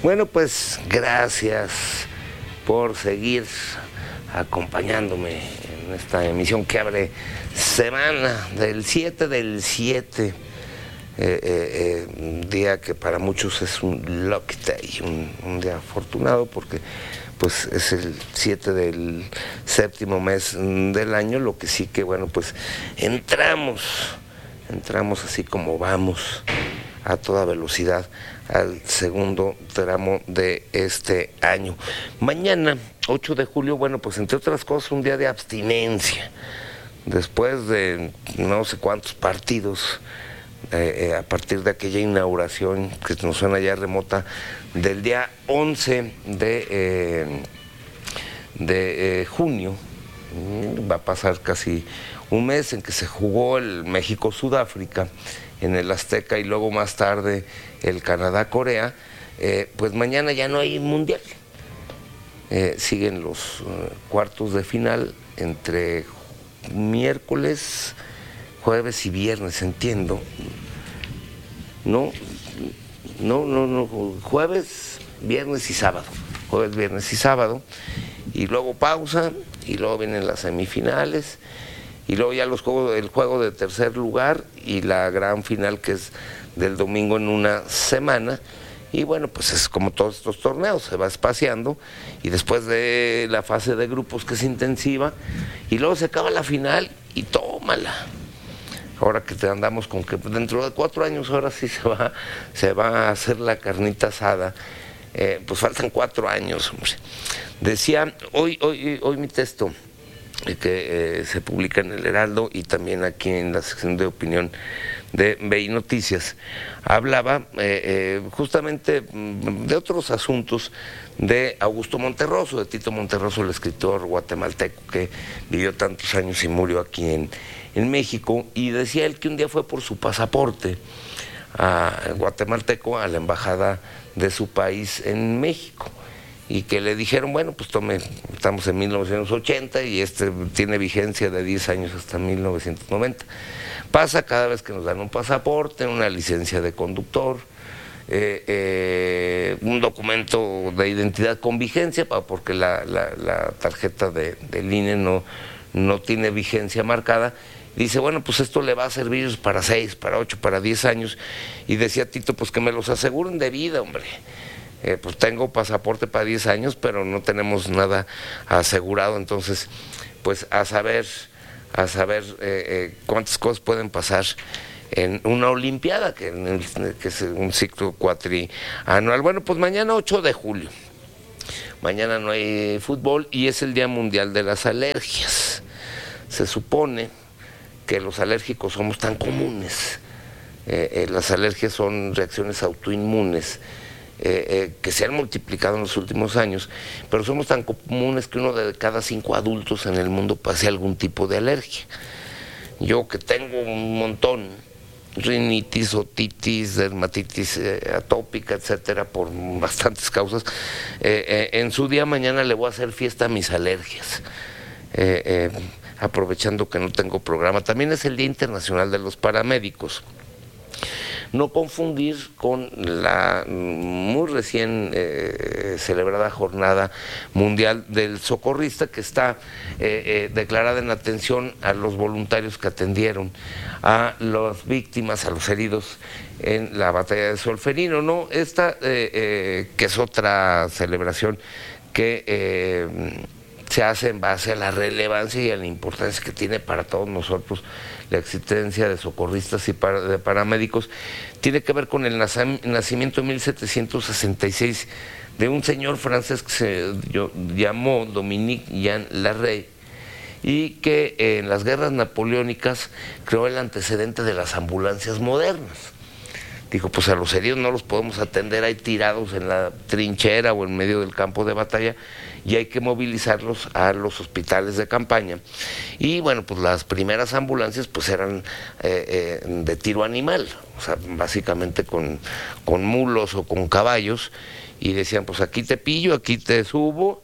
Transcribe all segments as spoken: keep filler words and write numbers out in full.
Bueno, pues gracias por seguir acompañándome en esta emisión que abre semana del siete del siete. Eh, eh, eh, un día que para muchos es un lucky day, un, un día afortunado porque pues es el siete del séptimo mes del año, lo que sí que bueno, pues entramos, entramos así como vamos a toda velocidad al segundo tramo de este año. Mañana, ocho de julio, bueno, pues entre otras cosas un día de abstinencia, después de no sé cuántos partidos. Eh, eh, a partir de aquella inauguración que nos suena ya remota del día once de, eh, de eh, junio, va a pasar casi un mes en que se jugó el México-Sudáfrica en el Azteca y luego más tarde el Canadá-Corea, eh, pues mañana ya no hay mundial, eh, siguen los uh, cuartos de final entre miércoles, jueves y viernes, entiendo. No, no, no, no, jueves, viernes y sábado. Jueves, viernes y sábado. Y luego pausa, y luego vienen las semifinales, y luego ya los juegos, el juego de tercer lugar y la gran final que es del domingo en una semana. Y bueno, pues es como todos estos torneos, se va espaciando, y después de la fase de grupos que es intensiva, y luego se acaba la final y tómala. Ahora que te andamos con que dentro de cuatro años ahora sí se va, se va a hacer la carnita asada, eh, pues faltan cuatro años. Hombre. Decía, hoy, hoy, hoy mi texto, eh, que eh, se publica en el Heraldo y también aquí en la sección de opinión de B I Noticias, hablaba eh, eh, justamente de otros asuntos de Augusto Monterroso, de Tito Monterroso, el escritor guatemalteco que vivió tantos años y murió aquí en, en México, y decía él que un día fue por su pasaporte a guatemalteco a la embajada de su país en México, y que le dijeron, bueno, pues tome, estamos en mil novecientos ochenta y este tiene vigencia de diez años hasta mil novecientos noventa. Pasa cada vez que nos dan un pasaporte, una licencia de conductor, eh, eh, un documento de identidad con vigencia, porque la, la, la tarjeta de, del I N E no, no tiene vigencia marcada. Dice, bueno, pues esto le va a servir para seis, para ocho, para diez años. Y decía Tito, pues que me los aseguren de vida, hombre. Eh, pues tengo pasaporte para diez años, pero no tenemos nada asegurado. Entonces, pues a saber... a saber eh, eh, cuántas cosas pueden pasar en una olimpiada, que, que es un ciclo cuatrianual. Bueno, pues mañana ocho de julio, mañana no hay fútbol y es el Día Mundial de las Alergias. Se supone que los alérgicos somos tan comunes, eh, eh, las alergias son reacciones autoinmunes, Eh, eh, que se han multiplicado en los últimos años, pero somos tan comunes que uno de cada cinco adultos en el mundo pase algún tipo de alergia. Yo que tengo un montón, rinitis, otitis, dermatitis eh, atópica, etcétera, por bastantes causas, eh, eh, en su día mañana le voy a hacer fiesta a mis alergias, eh, eh, aprovechando que no tengo programa. También es el Día Internacional de los Paramédicos. No confundir con la muy recién eh, celebrada Jornada Mundial del Socorrista, que está eh, eh, declarada en atención a los voluntarios que atendieron a las víctimas, a los heridos en la batalla de Solferino. No, esta eh, eh, que es otra celebración que eh, se hace en base a la relevancia y a la importancia que tiene para todos nosotros la existencia de socorristas y para, de paramédicos, tiene que ver con el nacimiento en mil setecientos sesenta y seis de un señor francés que se yo, llamó Dominique Jean Larrey, y que eh, en las guerras napoleónicas creó el antecedente de las ambulancias modernas. Dijo, pues a los heridos no los podemos atender ahí tirados en la trinchera o en medio del campo de batalla, y hay que movilizarlos a los hospitales de campaña. Y bueno, pues las primeras ambulancias pues eran eh, eh, de tiro animal, o sea, básicamente con, con mulos o con caballos, y decían, pues aquí te pillo, aquí te subo,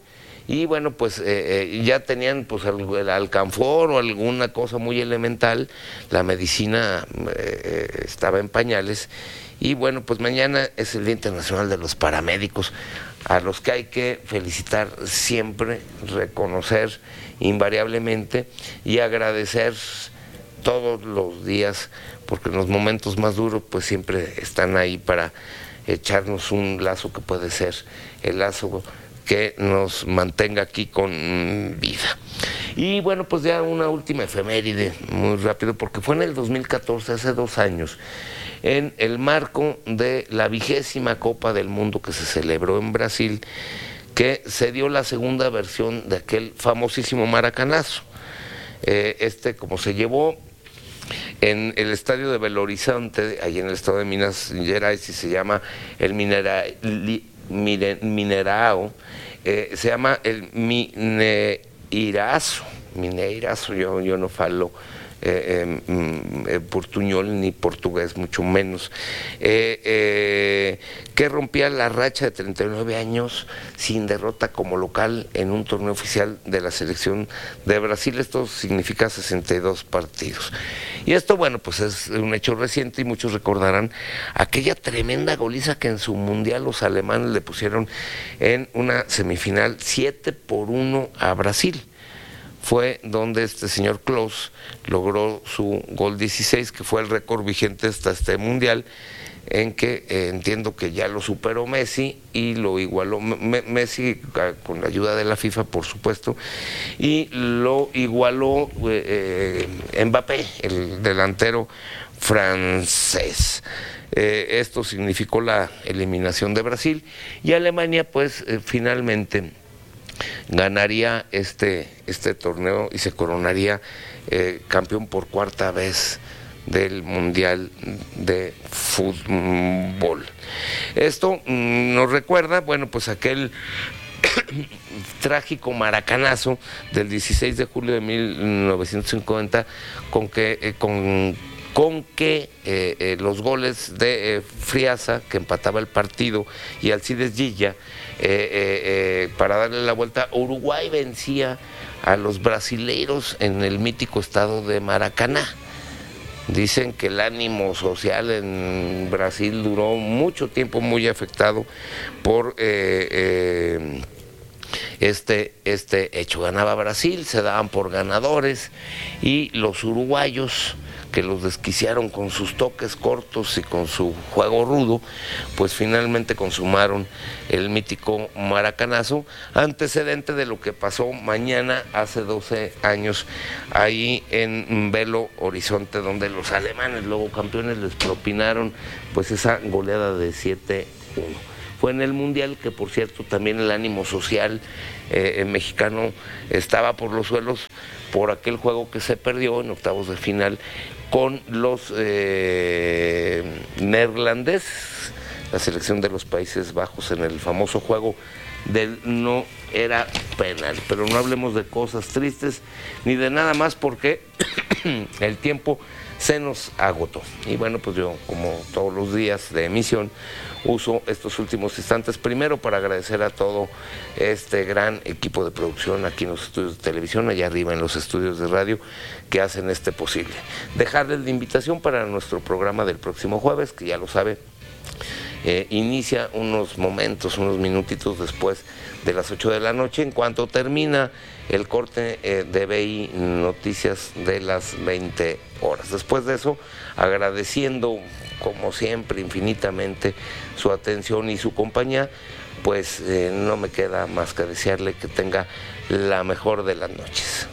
y bueno, pues eh, eh, ya tenían pues el, el alcanfor o alguna cosa muy elemental, la medicina eh, estaba en pañales, y bueno, pues mañana es el Día Internacional de los Paramédicos, a los que hay que felicitar siempre, reconocer invariablemente y agradecer todos los días, porque en los momentos más duros pues siempre están ahí para echarnos un lazo que puede ser el lazo que nos mantenga aquí con vida. Y bueno, pues ya una última efeméride, muy rápido, porque fue en el dos mil catorce, hace dos años, en el marco de la vigésima Copa del Mundo que se celebró en Brasil, que se dio la segunda versión de aquel famosísimo maracanazo. Eh, este, como se llevó en el estadio de Belo Horizonte, ahí en el estado de Minas Gerais, y se llama el Minera, li, mire, Minerao, eh, se llama el Mineirazo, Mineirazo, yo, yo no falo eh, eh, portuñol ni portugués, mucho menos, eh, eh, que rompía la racha de treinta y nueve años sin derrota como local en un torneo oficial de la selección de Brasil. Esto significa sesenta y dos partidos. Y esto, bueno, pues es un hecho reciente, y muchos recordarán aquella tremenda goliza que en su mundial los alemanes le pusieron en una semifinal siete por uno a Brasil. Fue donde este señor Klose logró su gol dieciséis, que fue el récord vigente hasta este mundial, en que eh, entiendo que ya lo superó Messi y lo igualó M Messi con la ayuda de la FIFA, por supuesto, y lo igualó eh, eh, Mbappé, el delantero francés. Eh, esto significó la eliminación de Brasil, y Alemania pues eh, finalmente ganaría este, este torneo y se coronaría eh, campeón por cuarta vez del Mundial de Fútbol. Esto mmm, nos recuerda, bueno, pues aquel trágico maracanazo del dieciséis de julio de mil novecientos cincuenta, con que eh, con con que eh, eh, los goles de eh, Friaza, que empataba el partido, y Alcides Gilla, eh, eh, eh, para darle la vuelta, Uruguay vencía a los brasileiros en el mítico estado de Maracaná. Dicen que el ánimo social en Brasil duró mucho tiempo muy afectado por eh, eh, este, este hecho. Ganaba Brasil, se daban por ganadores, y los uruguayos, que los desquiciaron con sus toques cortos y con su juego rudo, pues finalmente consumaron el mítico maracanazo, antecedente de lo que pasó mañana hace doce años ahí en Belo Horizonte, donde los alemanes, luego campeones, les propinaron pues esa goleada de siete uno. Fue en el Mundial que, por cierto, también el ánimo social eh, mexicano estaba por los suelos por aquel juego que se perdió en octavos de final con los eh, neerlandeses, la selección de los Países Bajos, en el famoso juego del no era penal. Pero no hablemos de cosas tristes ni de nada más, porque el tiempo se nos agotó. Y bueno, pues yo, como todos los días de emisión, uso estos últimos instantes primero para agradecer a todo este gran equipo de producción aquí en los estudios de televisión, allá arriba en los estudios de radio, que hacen este posible. Dejarles la invitación para nuestro programa del próximo jueves, que ya lo sabe, eh, inicia unos momentos, unos minutitos después de las ocho de la noche, en cuanto termina el corte eh, de B I Noticias de las veinte horas. Después de eso, agradeciendo como siempre infinitamente su atención y su compañía, pues eh, no me queda más que desearle que tenga la mejor de las noches.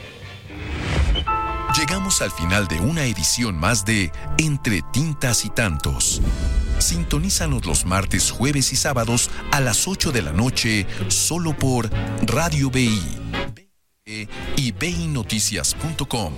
Llegamos al final de una edición más de Entre Tintas y Tantos. Sintonízanos los martes, jueves y sábados a las ocho de la noche, solo por Radio B I y B I Noticias punto com.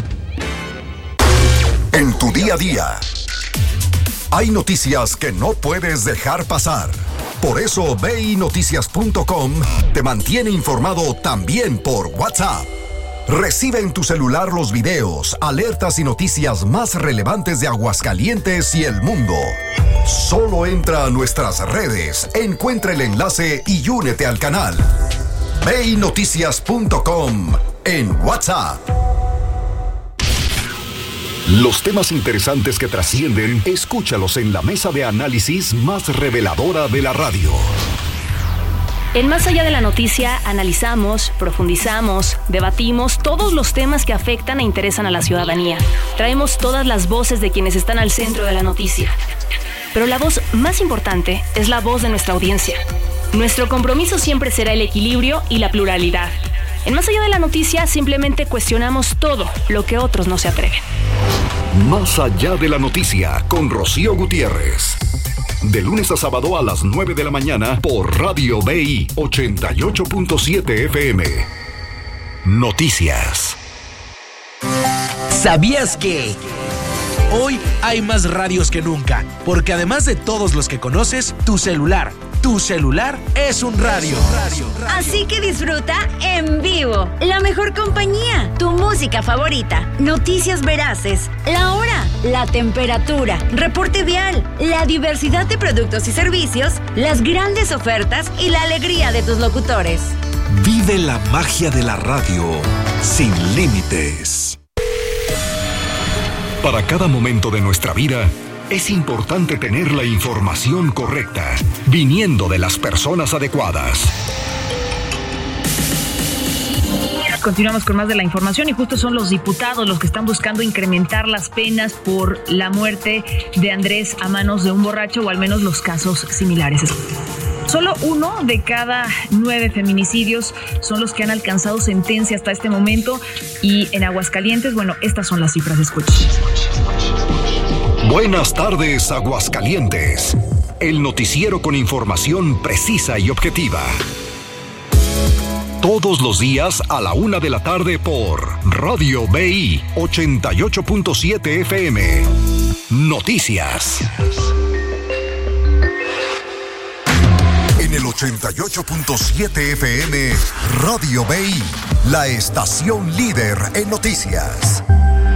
En tu día a día, hay noticias que no puedes dejar pasar. Por eso B I Noticias punto com te mantiene informado también por WhatsApp. Recibe en tu celular los videos, alertas y noticias más relevantes de Aguascalientes y el mundo. Solo entra a nuestras redes, encuentra el enlace y únete al canal. ve i noticias punto com en WhatsApp. Los temas interesantes que trascienden, escúchalos en la mesa de análisis más reveladora de la radio. En Más Allá de la Noticia analizamos, profundizamos, debatimos todos los temas que afectan e interesan a la ciudadanía. Traemos todas las voces de quienes están al centro de la noticia. Pero la voz más importante es la voz de nuestra audiencia. Nuestro compromiso siempre será el equilibrio y la pluralidad. En Más Allá de la Noticia simplemente cuestionamos todo lo que otros no se atreven. Más Allá de la Noticia con Rocío Gutiérrez. De lunes a sábado a las nueve de la mañana por Radio B I ochenta y ocho punto siete F M. Noticias. ¿Sabías que hoy hay más radios que nunca? Porque además de todos los que conoces, tu celular, tu celular es un radio. Así que disfruta en vivo la mejor compañía, tu música favorita, noticias veraces, la hora, la temperatura, reporte vial, la diversidad de productos y servicios, las grandes ofertas y la alegría de tus locutores. Vive la magia de la radio sin límites. Para cada momento de nuestra vida, es importante tener la información correcta, viniendo de las personas adecuadas. Continuamos con más de la información y justo son los diputados los que están buscando incrementar las penas por la muerte de Andrés a manos de un borracho, o al menos los casos similares. Solo uno de cada nueve feminicidios son los que han alcanzado sentencia hasta este momento, y en Aguascalientes, bueno, estas son las cifras. Escuchen. Buenas tardes, Aguascalientes. El noticiero con información precisa y objetiva. Todos los días a la una de la tarde por Radio B I ochenta y ocho punto siete F M. Noticias. En el ochenta y ocho punto siete F M, Radio B I, la estación líder en noticias.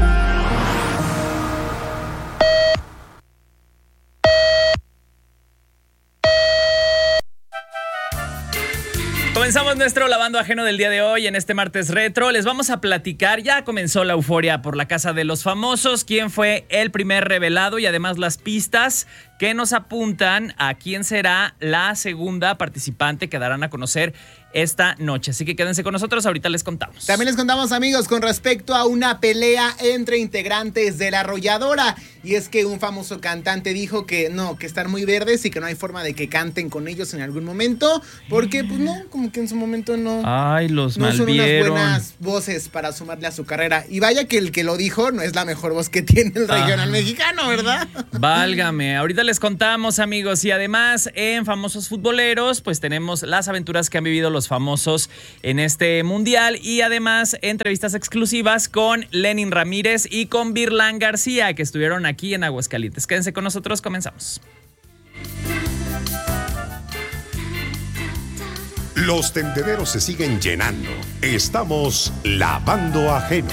Comenzamos nuestro lavando ajeno del día de hoy en este martes retro. Les vamos a platicar, ya comenzó la euforia por la Casa de los Famosos, quién fue el primer revelado y además las pistas que nos apuntan a quién será la segunda participante que darán a conocer esta noche. Así que quédense con nosotros, ahorita les contamos. También les contamos, amigos, con respecto a una pelea entre integrantes de La Arrolladora. Y es que un famoso cantante dijo que no, que están muy verdes y que no hay forma de que canten con ellos en algún momento, porque pues no, como que en su momento no. Ay, los no son unas malvieron. buenas voces para sumarle a su carrera. Y vaya que el que lo dijo no es la mejor voz que tiene el regional ah. mexicano, ¿verdad? Válgame, ahorita les contamos, amigos. Y además, en Famosos Futboleros, pues tenemos las aventuras que han vivido los famosos en este mundial, y además entrevistas exclusivas con Lenin Ramírez y con Virlán García, que estuvieron aquí en Aguascalientes. Quédense con nosotros, comenzamos. Los tendederos se siguen llenando. Estamos lavando ajeno.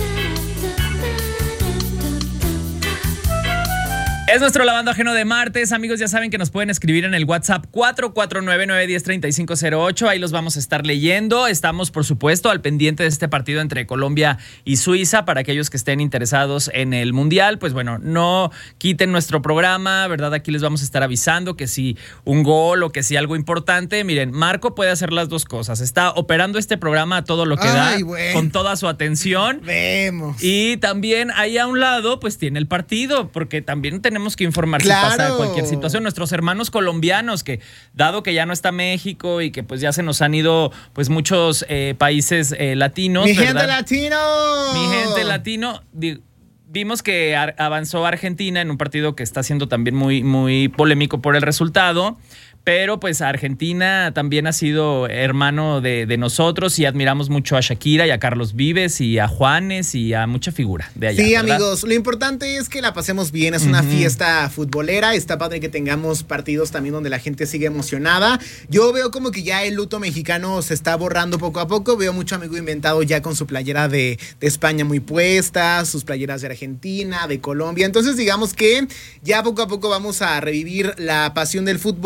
Es nuestro lavando ajeno de martes. Amigos, ya saben que nos pueden escribir en el WhatsApp cuatro cuatro nueve, nueve uno cero, tres cinco cero ocho. Ahí los vamos a estar leyendo. Estamos, por supuesto, al pendiente de este partido entre Colombia y Suiza. Para aquellos que estén interesados en el Mundial, pues bueno, no quiten nuestro programa, ¿verdad? Aquí les vamos a estar avisando que si un gol o que si algo importante. Miren, Marco puede hacer las dos cosas. Está operando este programa a todo lo que Ay, da, bueno. con toda su atención. Vemos. Y también ahí a un lado, pues tiene el partido, porque también tenemos que informar claro. si pasa cualquier situación. Nuestros hermanos colombianos, que dado que ya no está México y que pues ya se nos han ido pues muchos eh, países eh, latinos. ¡Mi ¿verdad? gente latino! Mi gente latino. Di- Vimos que ar- avanzó Argentina en un partido que está siendo también muy, muy polémico por el resultado. Pero pues Argentina también ha sido hermano de, de nosotros y admiramos mucho a Shakira y a Carlos Vives y a Juanes y a mucha figura de allá. Sí, ¿verdad? amigos, lo importante es que la pasemos bien, es una uh-huh. fiesta futbolera, está padre que tengamos partidos también donde la gente sigue emocionada. Yo veo como que ya el luto mexicano se está borrando poco a poco, veo mucho amigo inventado ya con su playera de, de España muy puesta, sus playeras de Argentina, de Colombia, entonces digamos que ya poco a poco vamos a revivir la pasión del fútbol, pero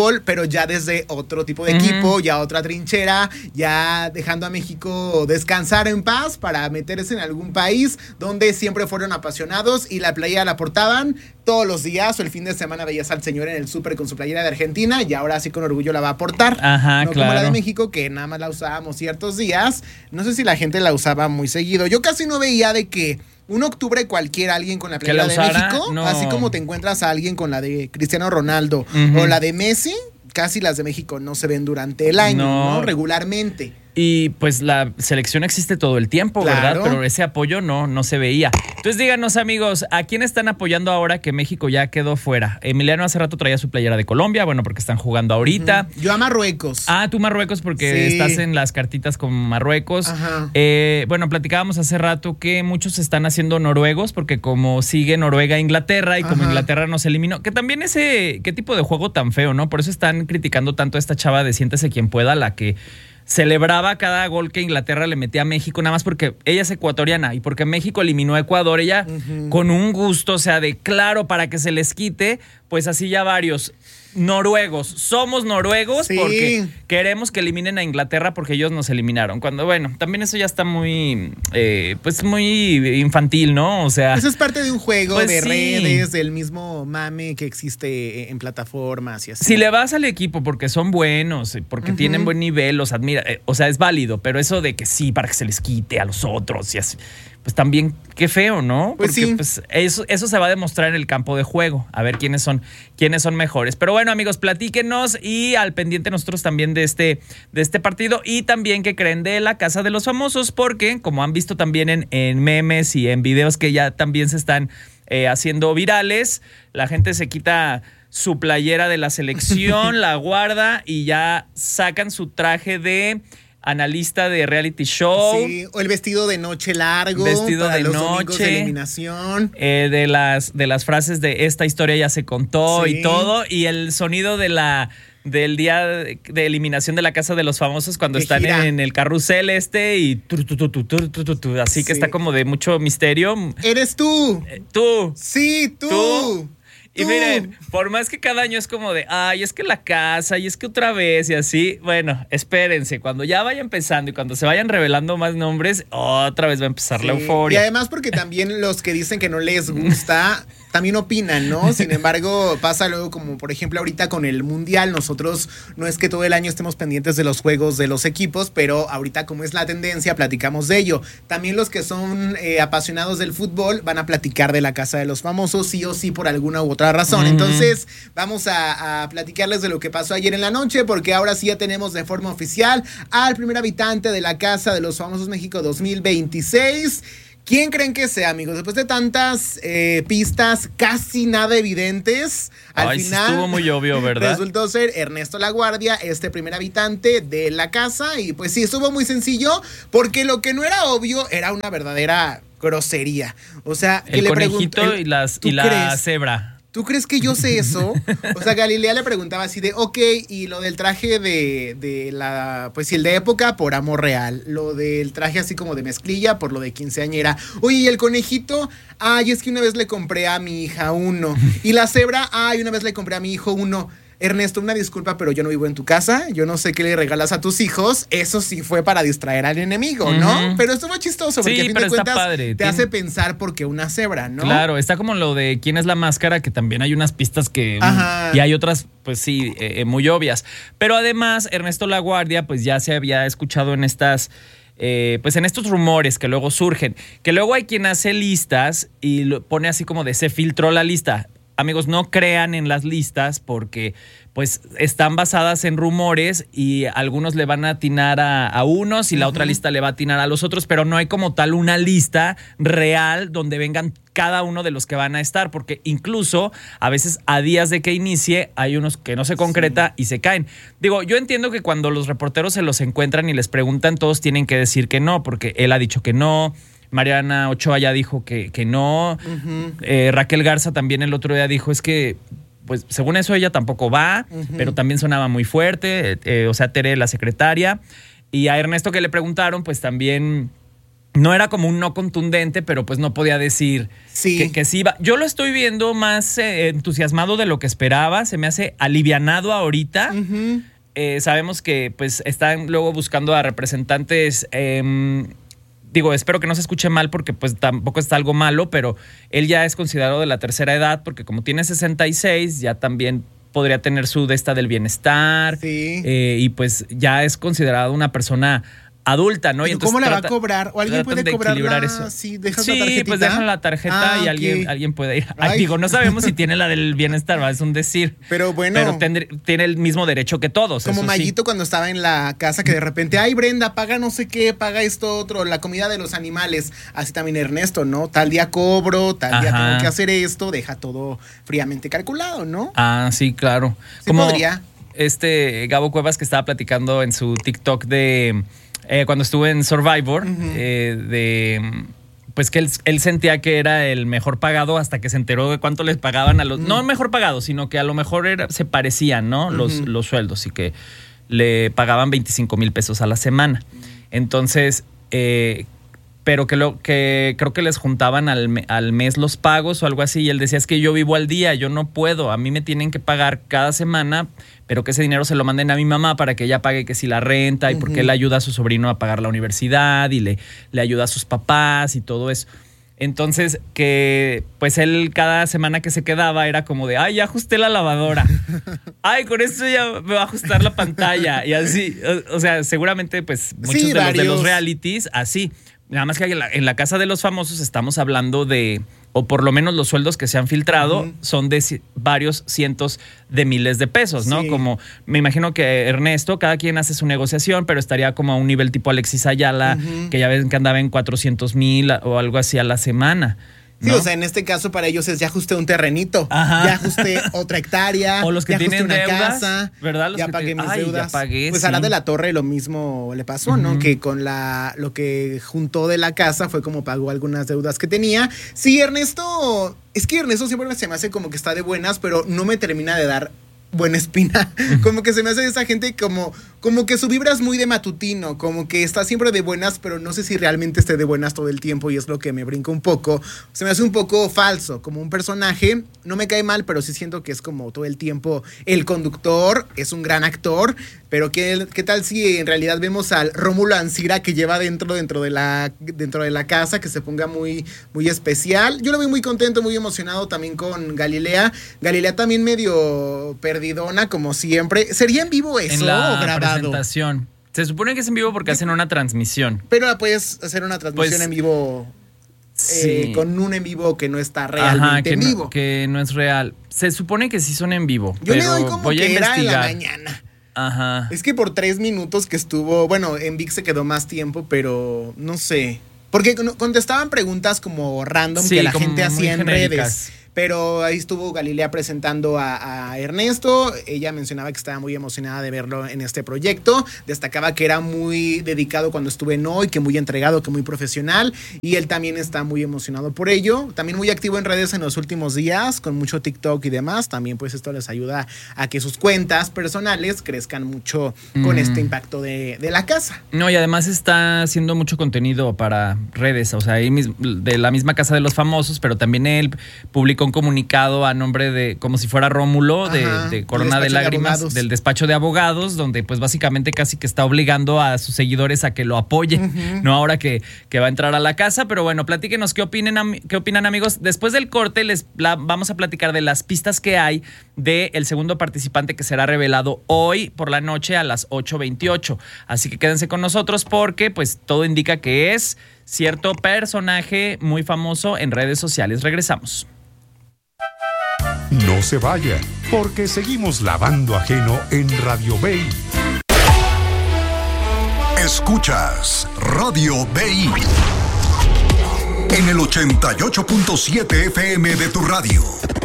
ya desde otro tipo de Uh-huh. equipo, ya otra trinchera, ya dejando a México descansar en paz para meterse en algún país donde siempre fueron apasionados y la playera la portaban todos los días, o el fin de semana veías al señor en el súper con su playera de Argentina y ahora sí con orgullo la va a portar. Ajá, no claro. como la de México, que nada más la usábamos ciertos días. No sé si la gente la usaba muy seguido. Yo casi no veía de que un octubre cualquiera alguien con la playera la de usara, México, no. así como te encuentras a alguien con la de Cristiano Ronaldo Uh-huh. o la de Messi, casi las de México no se ven durante el año, No. ¿no? Regularmente. Y pues la selección existe todo el tiempo, Claro. ¿verdad? Pero ese apoyo no, no se veía. Entonces díganos, amigos, ¿a quién están apoyando ahora que México ya quedó fuera? Emiliano hace rato traía su playera de Colombia, bueno, porque están jugando ahorita. Yo a Marruecos. Ah, tú Marruecos porque Sí. estás en las cartitas con Marruecos. Ajá. Eh, bueno, platicábamos hace rato que muchos están haciendo noruegos porque como sigue Noruega e Inglaterra y como Ajá. Inglaterra nos eliminó, que también ese, qué tipo de juego tan feo, ¿no? Por eso están criticando tanto a esta chava de Siéntese quien pueda, la que celebraba cada gol que Inglaterra le metía a México, nada más porque ella es ecuatoriana y porque México eliminó a Ecuador, ella Ujú. con un gusto, o sea, de claro, para que se les quite, pues así ya varios noruegos. Somos noruegos Sí. porque queremos que eliminen a Inglaterra porque ellos nos eliminaron. Cuando, bueno, también eso ya está muy, eh, pues muy infantil, ¿no? O sea... Eso es parte de un juego Pues de sí. redes, del mismo mame que existe en plataformas y así. Si le vas al equipo porque son buenos, porque Ujú. tienen buen nivel, los admira, eh, o sea, es válido, pero eso de que sí, para que se les quite a los otros y así, pues también qué feo, ¿no? Pues Porque sí. pues eso, eso se va a demostrar en el campo de juego, a ver quiénes son, quiénes son mejores. Pero bueno, amigos, platíquenos y al pendiente nosotros también de este, de este partido y también qué creen de la Casa de los Famosos, porque como han visto también en, en memes y en videos que ya también se están eh, haciendo virales, la gente se quita su playera de la selección, la guarda y ya sacan su traje de analista de reality show. Sí, o el vestido de noche largo. Vestido para de los domingos noche. de eliminación. Eh, de las de las frases de esta historia ya se contó Sí. y todo, y el sonido de la del día de, de eliminación de la Casa de los Famosos cuando Que están gira. en el carrusel este y tu, tu, tu, tu, tu, tu, tu, tu, así que Sí. está como de mucho misterio. ¡Eres tú! Eh, tú. Sí, tú. Tú. Y Tú. miren, por más que cada año es como de, ay, es que la casa, y es que otra vez, y así, bueno, espérense, cuando ya vaya empezando y cuando se vayan revelando más nombres, otra vez va a empezar la Sí. euforia. Y además porque también los que dicen que no les gusta también opinan, ¿no? Sin embargo, pasa luego como por ejemplo ahorita con el Mundial, nosotros no es que todo el año estemos pendientes de los juegos de los equipos, pero ahorita como es la tendencia, platicamos de ello. También los que son eh, apasionados del fútbol van a platicar de la Casa de los Famosos, sí o sí por alguna u otra razón. Ujú. Entonces, vamos a, a platicarles de lo que pasó ayer en la noche, porque ahora sí ya tenemos de forma oficial al primer habitante de la Casa de los Famosos México dos mil veintiséis. ¿Quién creen que sea, amigos? Después de tantas eh, pistas casi nada evidentes, al Ay, sí final estuvo muy obvio, ¿verdad? resultó ser Ernesto Laguardia, este primer habitante de la casa. Y pues sí, estuvo muy sencillo, porque lo que no era obvio era una verdadera grosería. O sea, que El le conejito preguntó- y, las, ¿tú y la crees? cebra. ¿Tú crees que yo sé eso? O sea, Galilea le preguntaba así de, ok, y lo del traje de, de la, pues sí, el de época por amor real. Lo del traje así como de mezclilla por lo de quinceañera. Oye, ¿y el conejito? Ay, es que una vez le compré a mi hija uno. Y la cebra, ay, una vez le compré a mi hijo uno. Ernesto, una disculpa, pero yo no vivo en tu casa. Yo no sé qué le regalas a tus hijos. Eso sí fue para distraer al enemigo, ¿no? Ujú. Pero estuvo chistoso, porque Sí, a fin pero de está cuentas padre. te Tiene- hace pensar por qué una cebra, ¿no? Claro, está como lo de quién es la máscara, que también hay unas pistas que... Ajá. Y hay otras, pues sí, eh, muy obvias. Pero además, Ernesto Laguardia, pues ya se había escuchado en estas... Eh, pues en estos rumores que luego surgen, que luego hay quien hace listas y lo pone así como de se filtró la lista. Amigos, no crean en las listas porque pues están basadas en rumores y algunos le van a atinar a, a unos y la otra lista le va a atinar a los otros, pero no hay como tal una lista real donde vengan cada uno de los que van a estar, porque incluso a veces a días de que inicie hay unos que no se concreta y se caen. Digo, yo entiendo que cuando los reporteros se los encuentran y les preguntan, todos tienen que decir que no, porque él ha dicho que no. Mariana Ochoa ya dijo que, que no. Ujú. Eh, Raquel Garza también el otro día dijo, es que, pues según eso ella tampoco va, Ujú. pero también sonaba muy fuerte, eh, o sea, Tere, la secretaria. Y a Ernesto que le preguntaron, pues también no era como un no contundente, pero pues no podía decir sí. que, que sí iba. Yo lo estoy viendo más eh, entusiasmado de lo que esperaba. Se me hace alivianado ahorita. Uh-huh. Eh, sabemos que pues están luego buscando a representantes. Eh, digo, espero que no se escuche mal porque pues tampoco está algo malo, pero él ya es considerado de la tercera edad porque como tiene sesenta y seis, ya también podría tener su de esta del bienestar. Sí. Eh, y pues ya es considerado una persona adulta, ¿no? Y entonces ¿cómo la trata, va a cobrar? ¿O alguien puede cobrarla? Eso. Sí, dejas sí, la tarjetita. pues dejan la tarjeta ah, y alguien, okay. alguien puede ir. Ay, digo, no sabemos si tiene la del bienestar, ¿va? Es un decir. Pero bueno. Pero tendr, tiene el mismo derecho que todos. Como eso Mayito sí. cuando estaba en la casa que de repente, ay Brenda, paga no sé qué, paga esto otro, la comida de los animales. Así también Ernesto, ¿no? Tal día cobro, tal Ajá. día tengo que hacer esto, deja todo fríamente calculado, ¿no? Ah, sí, claro. Sí Como podría. Este Gabo Cuevas que estaba platicando en su TikTok de... Eh, cuando estuve en Survivor, uh-huh. eh, de pues que él, él sentía que era el mejor pagado hasta que se enteró de cuánto les pagaban a los... Uh-huh. No el mejor pagado, sino que a lo mejor era, se parecían, ¿no? Uh-huh. Los, los sueldos y que le pagaban veinticinco mil pesos a la semana. Entonces, eh, pero que, lo, que creo que les juntaban al, al mes los pagos o algo así. Y él decía, es que yo vivo al día, yo no puedo. A mí me tienen que pagar cada semana, pero que ese dinero se lo manden a mi mamá para que ella pague que si la renta y uh-huh. porque él ayuda a su sobrino a pagar la universidad y le, le ayuda a sus papás y todo eso. Entonces, que pues él cada semana que se quedaba era como de, ay, ya ajusté la lavadora. Ay, con esto ya me va a ajustar la pantalla. Y así, o, o sea, seguramente pues muchos sí, de, los, de los realities así. Nada más que en la, en la casa de los famosos estamos hablando de, o por lo menos los sueldos que se han filtrado uh-huh. son de c- varios cientos de miles de pesos, ¿no? Sí. Como me imagino que Ernesto, cada quien hace su negociación, pero estaría como a un nivel tipo Alexis Ayala, uh-huh. que ya ven que andaba en cuatrocientos mil o algo así a la semana. Sí, ¿no? O sea, en este caso para ellos es ya ajusté un terrenito, Ajá. ya ajusté otra hectárea, o los que ya tienen ajusté una deudas, casa, ¿verdad? Los ya que pagué tienen, mis ay, deudas. Ya pagué, pues sí. a la de la Torre lo mismo le pasó, uh-huh. ¿no? Que con la lo que juntó de la casa fue como pagó algunas deudas que tenía. Sí, Ernesto, es que Ernesto siempre se me hace como que está de buenas, pero no me termina de dar buena espina. Como que se me hace de esa gente como, como que su vibra es muy de matutino, como que está siempre de buenas, pero no sé si realmente esté de buenas todo el tiempo y es lo que me brinca un poco. Se me hace un poco falso, como un personaje. No me cae mal, pero sí siento que es como todo el tiempo el conductor, es un gran actor, pero ¿qué, qué tal si en realidad vemos al Rómulo Ancira que lleva dentro, dentro, de la, dentro de la casa, que se ponga muy, muy especial? Yo lo veo muy contento, muy emocionado también con Galilea. Galilea también medio perdidona, como siempre. ¿Sería en vivo eso en la o grabado? Presentación. Se supone que es en vivo porque hacen una transmisión. Pero puedes hacer una transmisión pues, en vivo sí. eh, con un en vivo que no está realmente Ajá, que en vivo. No, que no es real. Se supone que sí son en vivo. Yo pero le doy como voy que a investigar. era en la mañana. Ajá. Es que por tres minutos que estuvo, bueno, en Vic se quedó más tiempo, pero no sé. Porque contestaban preguntas como random sí, que la como gente hacía en genéricas. redes. Pero ahí estuvo Galilea presentando a, a Ernesto. Ella mencionaba que estaba muy emocionada de verlo en este proyecto. Destacaba que era muy dedicado cuando estuve en Hoy, que muy entregado, que muy profesional. Y él también está muy emocionado por ello. También muy activo en redes en los últimos días, con mucho TikTok y demás. También pues esto les ayuda a que sus cuentas personales crezcan mucho con mm. este impacto de, de la casa. No, y además está haciendo mucho contenido para redes. O sea, ahí mismo, de la misma casa de los famosos, pero también él publicó un comunicado a nombre de, como si fuera Rómulo, de, Ajá, de Corona de Lágrimas, de del despacho de abogados, donde pues básicamente casi que está obligando a sus seguidores a que lo apoyen, uh-huh. no ahora que, que va a entrar a la casa. Pero bueno, platíquenos qué opinan, qué opinan amigos. Después del corte les la, vamos a platicar de las pistas que hay del segundo participante que será revelado hoy por la noche a las ocho veintiocho. Así que quédense con nosotros porque pues todo indica que es cierto personaje muy famoso en redes sociales. Regresamos. No se vaya, porque seguimos lavando ajeno en Radio B I. Escuchas Radio B I en el ochenta y ocho punto siete F M de tu radio.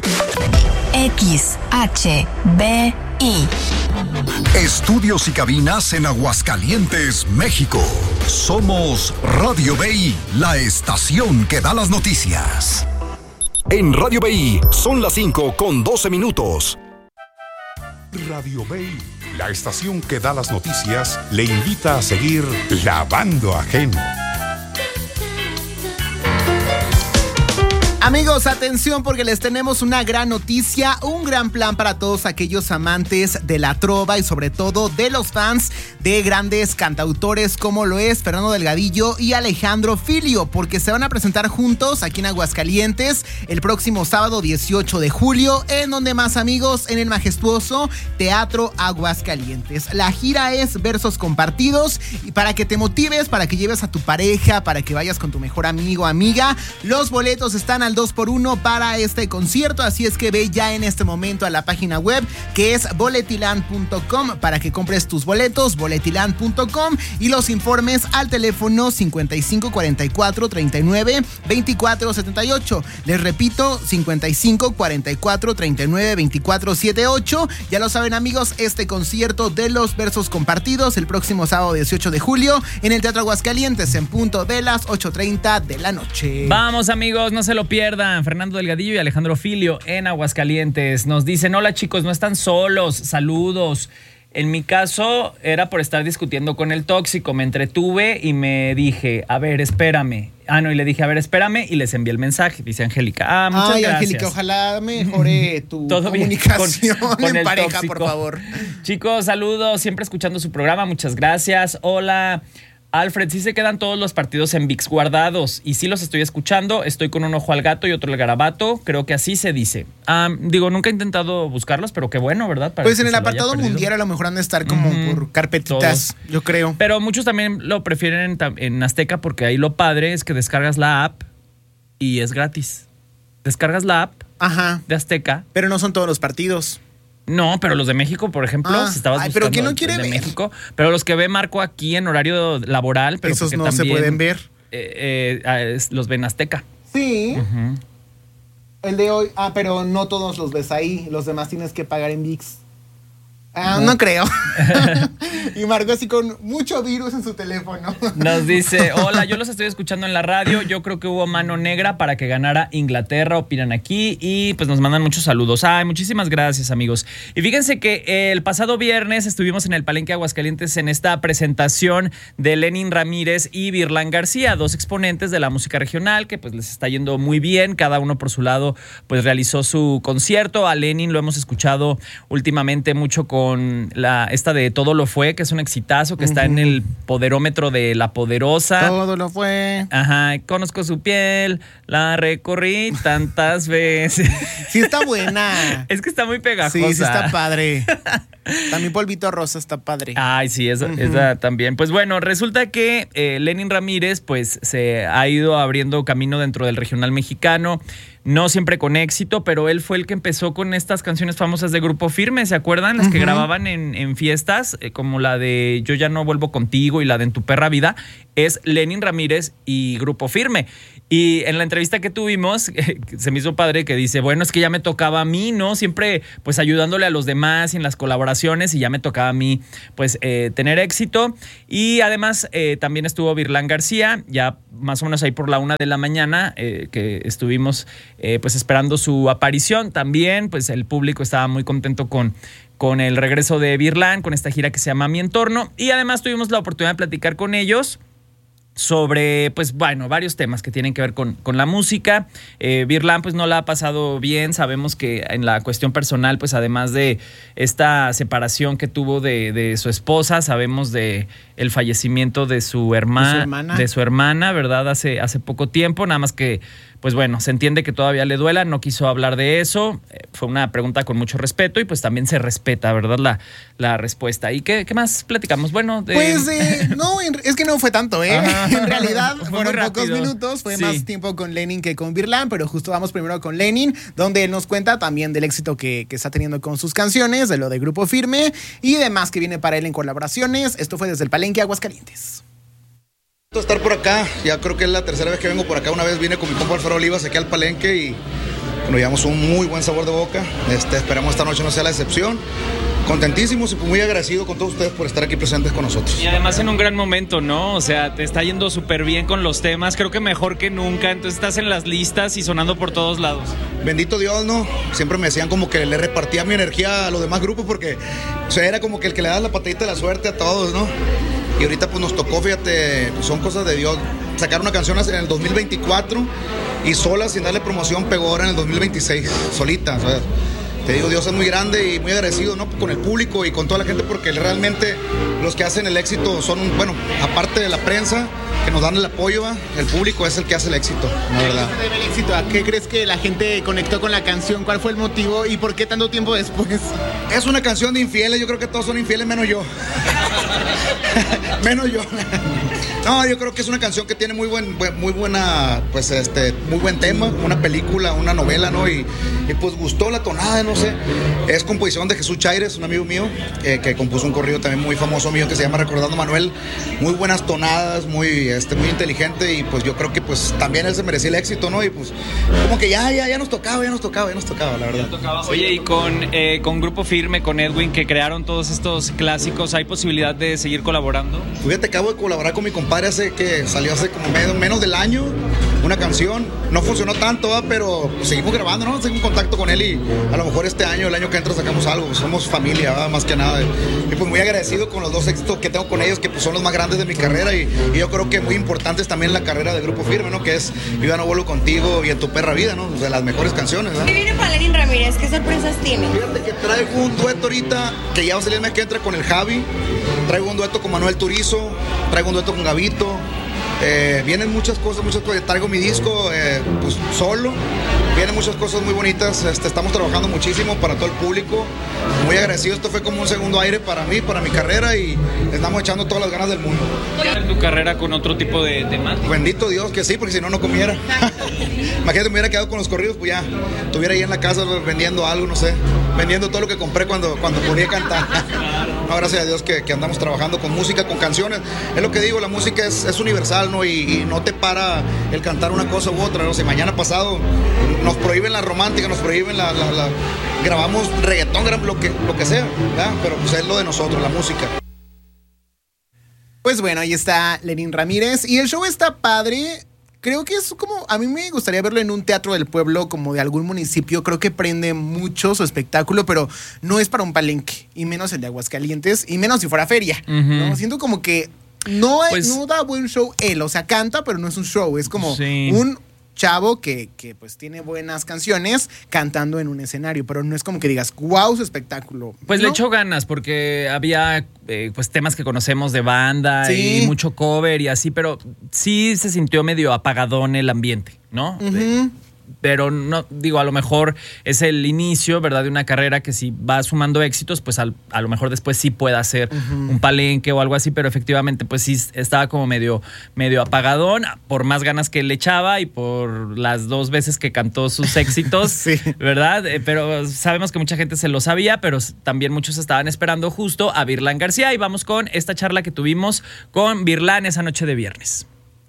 X H B I. Estudios y cabinas en Aguascalientes, México. Somos Radio B I, la estación que da las noticias. En Radio B I son las cinco con doce minutos. Radio B I, la estación que da las noticias, le invita a seguir lavando ajeno. Amigos, atención porque les tenemos una gran noticia, un gran plan para todos aquellos amantes de la trova y sobre todo de los fans de grandes cantautores como lo es Fernando Delgadillo y Alejandro Filio, porque se van a presentar juntos aquí en Aguascalientes el próximo sábado dieciocho de julio, en donde más, amigos, en el majestuoso Teatro Aguascalientes. La gira es Versos Compartidos y para que te motives, para que lleves a tu pareja, para que vayas con tu mejor amigo o amiga, los boletos están al dos por uno para este concierto, así es que ve ya en este momento a la página web que es boletiland punto com para que compres tus boletos, boletiland punto com, y los informes al teléfono cincuenta y cinco cuarenta y cuatro treinta y nueve veinticuatro setenta y ocho. Les repito, cincuenta y cinco cuarenta y cuatro treinta y nueve veinticuatro setenta y ocho. Ya lo saben, amigos, este concierto de los Versos Compartidos el próximo sábado dieciocho de julio en el Teatro Aguascalientes en punto de las ocho treinta de la noche. Vamos, amigos, no se lo pierdan. Fernando Delgadillo y Alejandro Filio en Aguascalientes. Nos dicen: hola chicos, no están solos, saludos. En mi caso era por estar discutiendo con el tóxico, me entretuve y me dije, a ver, espérame. Ah, no, y le dije, a ver, espérame, y les envié el mensaje, dice Angélica. Ah, muchas Ay, gracias. Angélica, ojalá mejore tu Todo comunicación con, con en el pareja, tóxico. por favor. Chicos, saludos, siempre escuchando su programa, muchas gracias. Hola. Alfred, sí se quedan todos los partidos en V I X guardados y sí los estoy escuchando, estoy con un ojo al gato y otro al garabato, creo que así se dice. Um, digo, nunca he intentado buscarlos, pero qué bueno, ¿verdad? Para pues que en el apartado mundial a lo mejor han de estar como uh-huh. por carpetitas, todos. Yo creo. Pero muchos también lo prefieren en, en Azteca porque ahí lo padre es que descargas la app y es gratis. Descargas la app Ajá. de Azteca. Pero no son todos los partidos. No, pero los de México, por ejemplo, ah, si estabas ay, buscando pero ¿quién no quiere de ver? México, pero los que ve Marco aquí en horario laboral, pero esos no también, se pueden ver. Eh, eh, los ven Azteca. Sí. Uh-huh. El de hoy, ah, pero no todos los ves ahí, los demás tienes que pagar en V I X. Ah, no. no creo. Y Marco así con mucho virus en su teléfono. Nos dice, hola, yo los estoy escuchando en la radio, yo creo que hubo mano negra para que ganara Inglaterra, opinan aquí, y pues nos mandan muchos saludos. Ay, muchísimas gracias, amigos. Y fíjense que el pasado viernes estuvimos en el Palenque Aguascalientes en esta presentación de Lenin Ramírez y Virlán García, dos exponentes de la música regional que pues les está yendo muy bien, cada uno por su lado pues realizó su concierto. A Lenin lo hemos escuchado últimamente mucho con con la esta de Todo lo fue, que es un exitazo, que uh-huh. está en el poderómetro de La Poderosa. Todo lo fue. Ajá, conozco su piel, la recorrí tantas veces. Sí está buena. Es que está muy pegajosa. Sí, sí está padre. También Polvito Rosa está padre. Ay, sí, esa, uh-huh. esa también. Pues bueno, resulta que eh, Lenin Ramírez pues se ha ido abriendo camino dentro del regional mexicano. No siempre con éxito, pero él fue el que empezó con estas canciones famosas de Grupo Firme, ¿se acuerdan? Las uh-huh. que grababan en, en fiestas, eh, como la de Yo ya no vuelvo contigo y la de En tu perra vida, es Lenin Ramírez y Grupo Firme. Y en la entrevista que tuvimos, eh, se me hizo padre que dice, bueno, es que ya me tocaba a mí, ¿no? Siempre pues ayudándole a los demás y en las colaboraciones, y ya me tocaba a mí pues eh, tener éxito. Y además eh, también estuvo Virlán García, ya más o menos ahí por la una de la mañana, eh, que estuvimos eh, pues esperando su aparición. También pues el público estaba muy contento con... con el regreso de Virlán, con esta gira que se llama Mi Entorno, y además tuvimos la oportunidad de platicar con ellos sobre, pues bueno, varios temas que tienen que ver con, con la música. Eh, Virlán pues no la ha pasado bien, sabemos que en la cuestión personal, pues además de esta separación que tuvo de, de su esposa, sabemos de el fallecimiento de su, herma, ¿De su hermana, de su hermana, ¿verdad? Hace, hace poco tiempo, nada más que pues bueno, se entiende que todavía le duela, no quiso hablar de eso, eh, fue una pregunta con mucho respeto y pues también se respeta, ¿verdad? La, la respuesta. ¿Y qué, qué más platicamos? Bueno, de... Pues eh, no, es que no fue tanto, ¿eh? Ajá. En realidad Fue fueron muy pocos rápido. minutos, fue Sí. más tiempo con Lenin que con Virlán, pero justo vamos primero con Lenin, donde él nos cuenta también del éxito que, que está teniendo con sus canciones, de lo de Grupo Firme y demás que viene para él en colaboraciones. Esto fue desde el Palenque Aguascalientes. Estar por acá, ya creo que es la tercera vez que vengo por acá. Una vez vine con mi compa Alfredo Olivas aquí al Palenque y nos llevamos un muy buen sabor de boca. Este, esperamos esta noche no sea la excepción. contentísimos y pues muy agradecido con todos ustedes por estar aquí presentes con nosotros. Y además en un gran momento, ¿no? O sea, te está yendo súper bien con los temas, creo que mejor que nunca, entonces estás en las listas y sonando por todos lados. Bendito Dios, ¿no? Siempre me decían como que le repartía mi energía a los demás grupos porque, o sea, era como que el que le da la patadita de la suerte a todos, ¿no? Y ahorita pues nos tocó, fíjate, pues son cosas de Dios. Sacar una canción en el dos mil veinticuatro y sola, sin darle promoción, pegó ahora en el dos mil veintiséis, solita, ¿sabes? Te digo, Dios es muy grande y muy agradecido, ¿no? Con el público y con toda la gente, porque realmente los que hacen el éxito son, bueno, aparte de la prensa, que nos dan el apoyo, ¿va? El público es el que hace el éxito, la verdad. ¿Qué debe el éxito? ¿A qué crees que la gente conectó con la canción? ¿Cuál fue el motivo y por qué tanto tiempo después? Es una canción de infieles, yo creo que todos son infieles menos yo. Menos yo. No, yo creo que es una canción que tiene muy buen, muy buena, pues este, muy buen tema, una película, una novela, ¿no? Y, y pues gustó la tonada, no sé. Es composición de Jesús Chaires, un amigo mío, eh, que compuso un corrido también muy famoso mío que se llama Recordando Manuel. Muy buenas tonadas, muy, este, muy inteligente y pues yo creo que pues también él se merecía el éxito, ¿no? Y pues como que ya, ya, ya nos tocaba, ya nos tocaba, ya nos tocaba, la verdad. Oye, y con, eh, con Grupo Firme, con Edwin, que crearon todos estos clásicos, ¿hay posibilidad de seguir colaborando? Fíjate, acabo de colaborar con mi compadre hace que salió hace como menos, menos del año, una canción, no funcionó tanto, ¿va? Pero pues, seguimos grabando, ¿no? Seguimos en contacto con él y a lo mejor este año, el año que entra sacamos algo, pues, somos familia, ¿va? Más que nada. Y pues muy agradecido con los dos éxitos que tengo con ellos, que pues son los más grandes de mi carrera y, y yo creo que muy importantes también la carrera de Grupo Firme, ¿no? Que es Yo ya no vuelvo contigo y En tu perra vida, ¿no? De las mejores canciones, ¿no? ¿Qué viene para Lenin Ramírez? ¿Qué sorpresas tiene? Fíjate que traigo un dueto ahorita que ya va a salir el mes que entra con el Javi, traigo un dueto con Manuel Turizo, traigo un dueto con Gavito. Eh, vienen muchas cosas, muchas cosas. Traigo mi disco eh, pues, solo. Vienen muchas cosas muy bonitas. Este, estamos trabajando muchísimo para todo el público. Muy agradecido. Esto fue como un segundo aire para mí, para mi carrera y estamos echando todas las ganas del mundo. ¿En tu carrera con otro tipo de temática? Bendito Dios que sí, porque si no, no comiera. Imagínate, me hubiera quedado con los corridos, pues ya estuviera ahí en la casa vendiendo algo, no sé. Vendiendo todo lo que compré cuando, cuando podía cantar. No, gracias a Dios que, que andamos trabajando con música, con canciones. Es lo que digo, la música es, es universal, ¿no? Y, y no te para el cantar una cosa u otra, ¿no? Si mañana pasado nos prohíben la romántica, nos prohíben la... la, la grabamos reggaetón, lo que, lo que sea, ¿verdad? Pero pues es lo de nosotros, la música. Pues bueno, ahí está Lenin Ramírez y el show está padre. Creo que es como, a mí me gustaría verlo en un teatro del pueblo, como de algún municipio. Creo que prende mucho su espectáculo, pero no es para un palenque, y menos el de Aguascalientes, y menos si fuera feria, uh-huh. ¿no? Siento como que no, pues, no da buen show él, o sea, canta, pero no es un show, es como sí. un chavo que, que pues tiene buenas canciones cantando en un escenario, pero no es como que digas, wow, su espectáculo. Pues ¿no? Le echó ganas porque había eh, pues temas que conocemos de banda sí. y mucho cover y así, pero sí se sintió medio apagadón el ambiente, ¿no? Uh-huh. Eh, pero no, digo, a lo mejor es el inicio, ¿verdad? De una carrera que si va sumando éxitos, pues al, a lo mejor después sí pueda hacer uh-huh. un palenque o algo así, pero efectivamente pues sí estaba como medio, medio apagadón, por más ganas que le echaba y por las dos veces que cantó sus éxitos, sí. ¿verdad? Eh, pero sabemos que mucha gente se lo sabía, pero también muchos estaban esperando justo a Virlán García y vamos con esta charla que tuvimos con Virlán esa noche de viernes.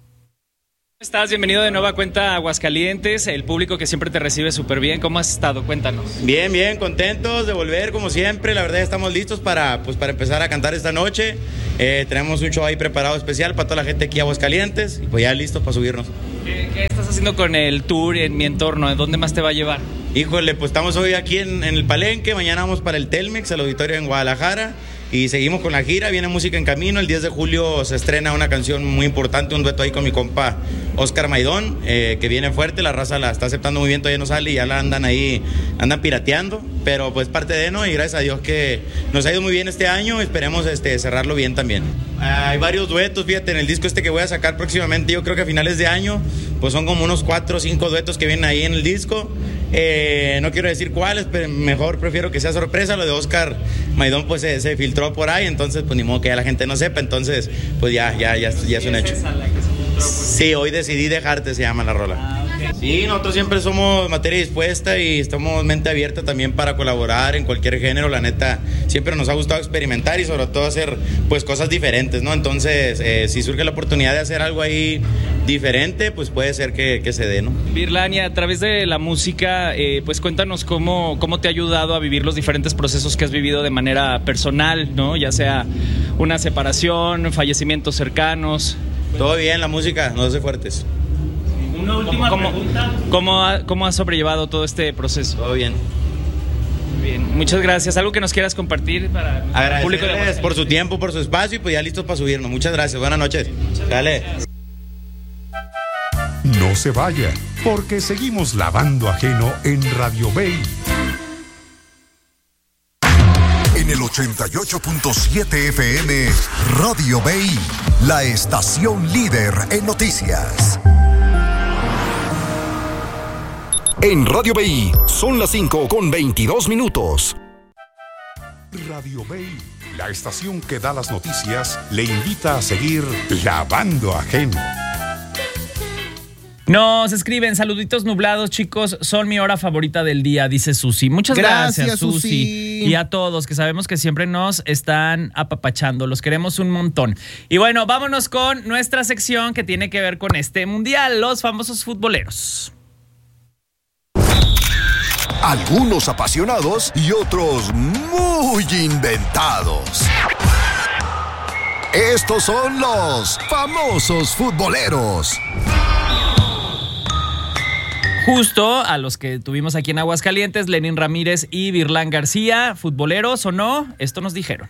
¿Cómo estás? Bienvenido de nueva cuenta a Aguascalientes, el público que siempre te recibe súper bien. ¿Cómo has estado? Cuéntanos. Bien, bien, contentos de volver como siempre. La verdad estamos listos para, pues, para empezar a cantar esta noche. Eh, tenemos un show ahí preparado especial para toda la gente aquí a Aguascalientes y pues ya listos para subirnos. ¿Qué, qué estás haciendo con el tour en mi entorno? ¿Dónde más te va a llevar? Híjole, pues estamos hoy aquí en, en el Palenque, mañana vamos para el Telmex, al auditorio en Guadalajara. Y seguimos con la gira, viene música en camino. El diez de julio se estrena una canción muy importante, un dueto ahí con mi compa Oscar Maidón, eh, que viene fuerte, la raza la está aceptando muy bien, todavía no sale y ya la andan ahí, andan pirateando, pero pues parte de, ¿no? Y gracias a Dios que nos ha ido muy bien este año, esperemos este, cerrarlo bien también. Hay varios duetos, fíjate, en el disco este que voy a sacar próximamente, yo creo que a finales de año, pues son como unos cuatro o cinco duetos que vienen ahí en el disco. Eh, no quiero decir cuáles, pero mejor prefiero que sea sorpresa. Lo de Oscar Maidón pues se, se filtró por ahí, entonces pues ni modo que ya la gente no sepa, entonces pues ya, ya, ya, ya es un hecho. Sí, hoy decidí dejarte, se llama la rola. Ah, okay. Sí, nosotros siempre somos materia dispuesta y estamos mente abierta también para colaborar en cualquier género. La neta, siempre nos ha gustado experimentar y sobre todo hacer pues cosas diferentes, ¿no? Entonces, eh, si surge la oportunidad de hacer algo ahí diferente, pues puede ser que, que se dé, ¿no? Virlania, a través de la música, eh, pues cuéntanos cómo, cómo te ha ayudado a vivir los diferentes procesos que has vivido de manera personal, ¿no? Ya sea una separación, fallecimientos cercanos. Todo bien, la música nos hace fuertes. Una última ¿Cómo, pregunta. ¿Cómo, ha, ¿Cómo has sobrellevado todo este proceso? Todo bien. Bien, muchas gracias. ¿Algo que nos quieras compartir para el público de Agradecerles por su tiempo, por su espacio y pues ya listos para subirnos. Muchas gracias, buenas noches. Dale. No se vaya, porque seguimos lavando ajeno en Radio Bay. En el ochenta y ocho punto siete F M, Radio Bay, la estación líder en noticias. En Radio Bay, son las cinco con veintidós minutos. Radio Bay, la estación que da las noticias, le invita a seguir lavando ajeno. Nos escriben, saluditos nublados, chicos, son mi hora favorita del día, dice Susi. Muchas gracias, gracias Susi. Susi. Y a todos, que sabemos que siempre nos están apapachando, los queremos un montón. Y bueno, vámonos con nuestra sección que tiene que ver con este mundial, los famosos futboleros. Algunos apasionados y otros muy inventados. Estos son los famosos futboleros. Justo a los que tuvimos aquí en Aguascalientes, Lenin Ramírez y Virlán García, futboleros o no, esto nos dijeron.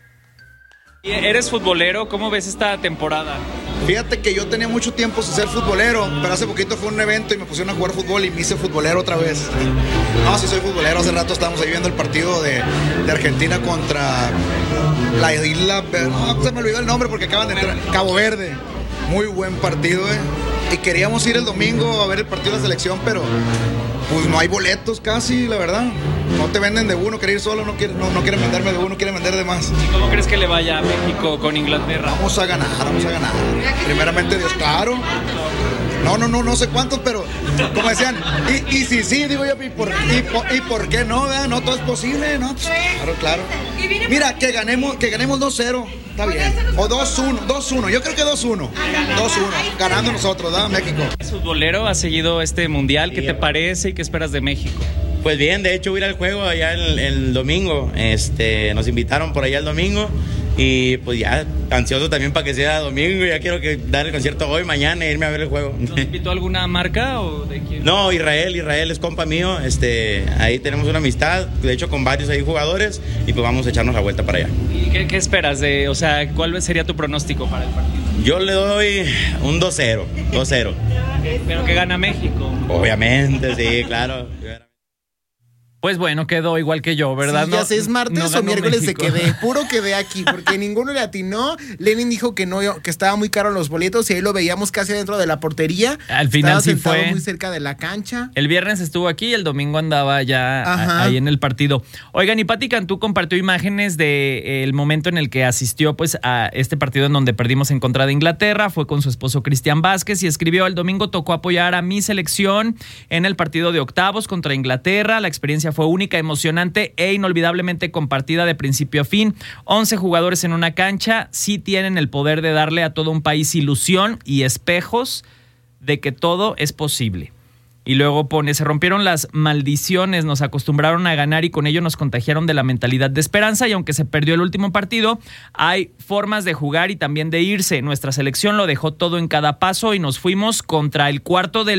¿Eres futbolero? ¿Cómo ves esta temporada? Fíjate que yo tenía mucho tiempo sin ser futbolero, pero hace poquito fue un evento y me pusieron a jugar fútbol y me hice futbolero otra vez. No, sí soy futbolero. Hace rato estábamos ahí viendo el partido de, de Argentina contra la isla... No, se me olvidó el nombre porque acaban de entrar. Cabo Verde. Muy buen partido, eh. Y queríamos ir el domingo a ver el partido de la selección, pero pues no hay boletos casi, la verdad. No te venden de uno, quiere ir solo, no quieren, no, no quieren venderme de uno, quieren vender de más. ¿Y cómo crees que le vaya a México con Inglaterra? Vamos a ganar, vamos a ganar. Primeramente Dios, claro. No, no, no, no sé cuántos, pero como decían, y, y sí, sí, digo yo, ¿y por, y, por, y por qué no? ¿verdad? No, todo es posible, ¿no? Pues, claro, claro. Mira, que ganemos, que ganemos dos cero, está bien. O dos uno, dos uno, yo creo que dos uno. dos uno, ganando nosotros, ¿verdad? México. ¿Es futbolero? ¿Has seguido este mundial? ¿Qué te parece y qué esperas de México? Pues bien, de hecho voy a ir al juego allá el, el domingo. Este, nos invitaron por allá el domingo. Y pues ya ansioso también para que sea domingo. Ya quiero que dar el concierto hoy, mañana e irme a ver el juego. ¿Nos invitó alguna marca o de quién? No, Israel, Israel es compa mío. Este, ahí tenemos una amistad, de hecho con varios ahí jugadores. Y pues vamos a echarnos la vuelta para allá. ¿Y qué, qué esperas de, o sea, cuál sería tu pronóstico para el partido? Yo le doy un dos cero, dos cero. Pero que gana México. Obviamente, sí, claro. Pues bueno, quedó igual que yo, ¿verdad? Sí, ya sé, es martes no o miércoles México. de quedé, puro quedé aquí, porque ninguno le atinó. Lenin dijo que no, que estaba muy caro los boletos y ahí lo veíamos casi dentro de la portería. Al final estaba sí sentado fue. muy cerca de la cancha. El viernes estuvo aquí, el domingo andaba ya a, ahí en el partido. Oigan, y Pati Cantú compartió imágenes del momento en el que asistió pues a este partido en donde perdimos en contra de Inglaterra. Fue con su esposo Cristian Vázquez y escribió: el domingo tocó apoyar a mi selección en el partido de octavos contra Inglaterra. La experiencia fue única, emocionante e inolvidablemente compartida de principio a fin. once jugadores en una cancha sí tienen el poder de darle a todo un país ilusión y espejos de que todo es posible. Y luego pone: se rompieron las maldiciones, nos acostumbraron a ganar y con ello nos contagiaron de la mentalidad de esperanza, y aunque se perdió el último partido, hay formas de jugar y también de irse. Nuestra selección lo dejó todo en cada paso y nos fuimos contra el cuarto del